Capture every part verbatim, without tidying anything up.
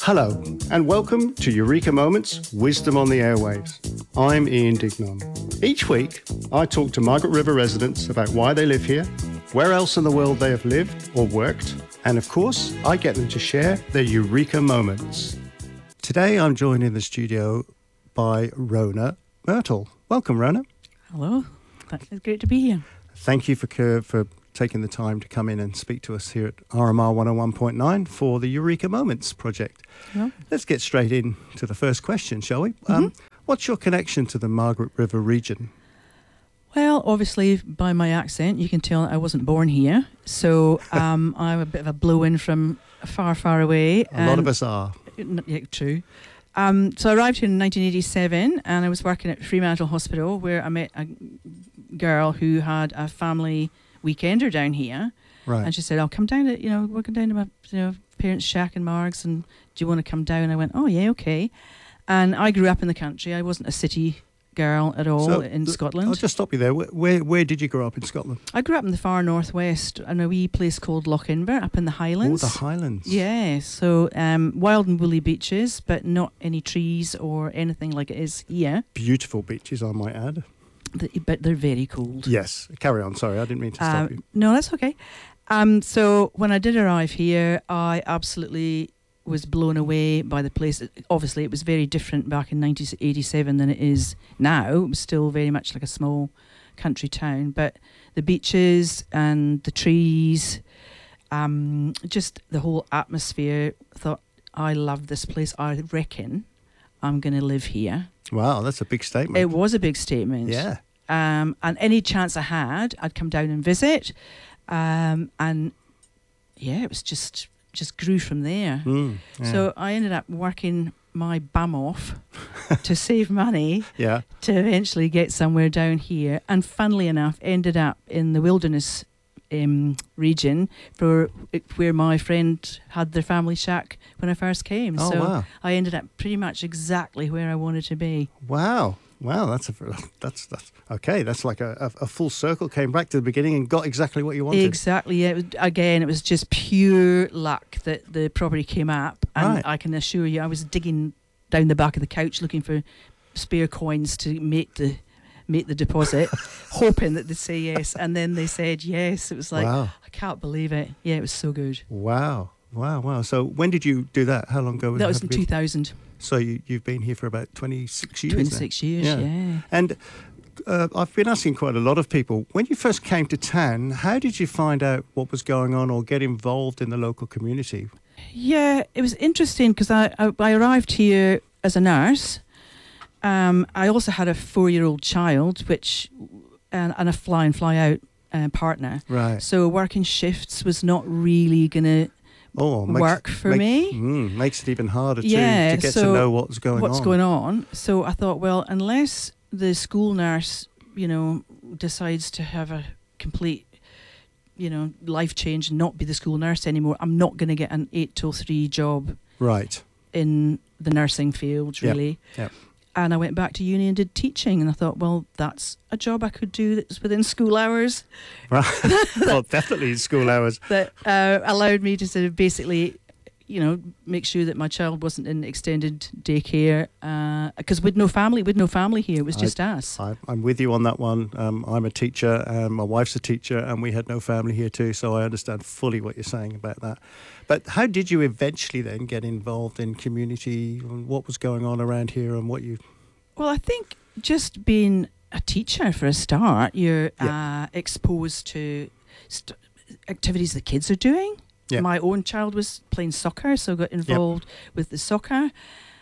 Hello, and welcome to Eureka Moments, Wisdom on the Airwaves. I'm Ian Dignon. Each week, I talk to Margaret River residents about why they live here, where else in the world they have lived or worked, and of course, I get them to share their Eureka Moments. Today, I'm joined in the studio by Rona Myrtle. Welcome, Rona. Hello. It's great to be here. Thank you for for taking the time to come in and speak to us here at R M R one oh one point nine for the Eureka Moments project. Yeah. Let's get straight into the first question, shall we? Mm-hmm. Um, what's your connection to the Margaret River region? Well, obviously, by my accent, you can tell I wasn't born here. So um, I'm a bit of a blow-in from far, far away. A lot of us are. Yeah, true. Um, so I arrived here in nineteen eighty-seven, and I was working at Fremantle Hospital, where I met a girl who had a family weekender down here. Right. And she said, I'll come down to, you know, we're going down to my you know, parents' shack in Margs, and do you want to come down? And I went, oh, yeah, okay. And I grew up in the country. I wasn't a city girl at all so, in Scotland. I'll just stop you there. Where, where where did you grow up in Scotland? I grew up in the far northwest, in a wee place called Lochimber, up in the Highlands. Oh, the Highlands. Yeah, so um, wild and woolly beaches, but not any trees or anything like it is here. Beautiful beaches, I might add. The, but they're very cold. Yes. Carry on. Sorry, I didn't mean to stop um, you. No, that's okay. Um, so when I did arrive here, I absolutely was blown away by the place. Obviously, it was very different back in nineteen eighty-seven than it is now. It was still very much like a small country town. But the beaches and the trees, um, just the whole atmosphere, I thought, I love this place. I reckon I'm going to live here. Wow, that's a big statement. It was a big statement. Yeah. Um, and any chance I had, I'd come down and visit. Um, and yeah, it was just just grew from there. Mm, yeah. So I ended up working my bum off to save money yeah. to eventually get somewhere down here. And funnily enough, ended up in the wilderness um, region for where my friend had their family shack when I first came. Oh, so wow. I ended up pretty much exactly where I wanted to be. Wow. Wow, that's a that's that's okay. That's like a, a, a full circle. Came back to the beginning and got exactly what you wanted. Exactly. Yeah. It was, again, it was just pure luck that the property came up, and right. I can assure you, I was digging down the back of the couch looking for spare coins to make the make the deposit, hoping that they'd say yes, and then they said yes. It was like, wow. I can't believe it. Yeah, it was so good. Wow. Wow. Wow. So when did you do that? How long ago was that? That was in two thousand. So you, you've been here for about twenty-six years twenty-six now. years, yeah. yeah. And uh, I've been asking quite a lot of people, when you first came to town, how did you find out what was going on or get involved in the local community? Yeah, it was interesting because I, I, I arrived here as a nurse. Um, I also had a four-year-old child, which and, and a fly-in, fly-out uh, partner. Right. So working shifts was not really going to Oh, makes, work for make, me. Mm, makes it even harder yeah, to, to get so to know what's going what's on. What's going on. So I thought, well, unless the school nurse, you know, decides to have a complete, you know, life change and not be the school nurse anymore, I'm not going to get an eight till three job. Right. In the nursing field, really. Yep. Yep. And I went back to uni and did teaching, and I thought, well, that's a job I could do that's within school hours. Right. Well, definitely school hours. That uh, allowed me to sort of basically, you know, make sure that my child wasn't in extended daycare, because uh, with no family, with no family here, it was just I, us. I, I'm with you on that one. Um, I'm a teacher, and my wife's a teacher, and we had no family here too, so I understand fully what you're saying about that. But how did you eventually then get involved in community, and what was going on around here, and what you... Well, I think just being a teacher for a start, you're yeah. uh, exposed to st- activities the kids are doing. Yeah. My own child was playing soccer, so I got involved yep. with the soccer.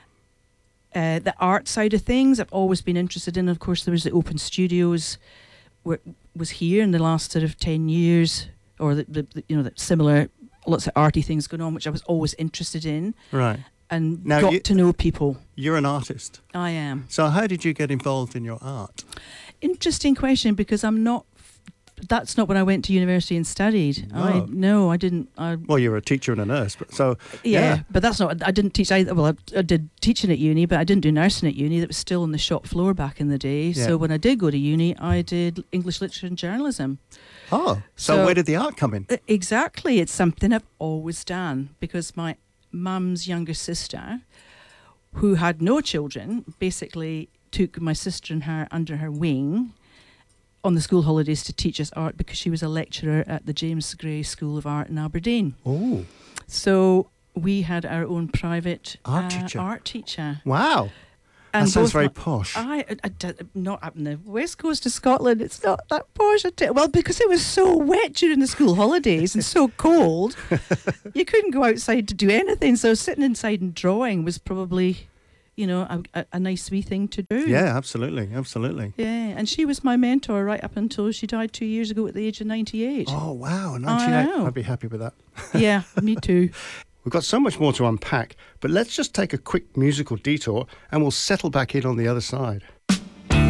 Uh, the art side of things, I've always been interested in. Of course, there was the Open Studios, where was here in the last sort of ten years, or the, the, the you know the similar lots of arty things going on, which I was always interested in. Right. And now got you, to know people. You're an artist. I am. So how did you get involved in your art? Interesting question, because I'm not. That's not when I went to university and studied. No. I no, I didn't. I, well, you're a teacher and a nurse, but so yeah, yeah. But that's not. I didn't teach either. Well, I, I did teaching at uni, but I didn't do nursing at uni. That was still on the shop floor back in the day. Yeah. So when I did go to uni, I did English literature and journalism. Oh, so, So- where did the art come in? Uh, Exactly, it's something I've always done because my mum's younger sister, who had no children, basically took my sister and her under her wing on the school holidays to teach us art because she was a lecturer at the James Gray School of Art in Aberdeen. Oh. So we had our own private Art uh, teacher. art teacher. Wow. And that sounds both very my- posh. I, I, I, not up in the west coast of Scotland. It's not that posh. I tell- Well, because it was so wet during the school holidays and so cold, you couldn't go outside to do anything. So sitting inside and drawing was probably, you know, a, a, a nice wee thing to do. Yeah, absolutely, absolutely. Yeah, and she was my mentor right up until she died two years ago at the age of ninety-eight. Oh, wow, ninety-eight. know. I'd be happy with that. Yeah, me too. We've got so much more to unpack, but let's just take a quick musical detour and we'll settle back in on the other side.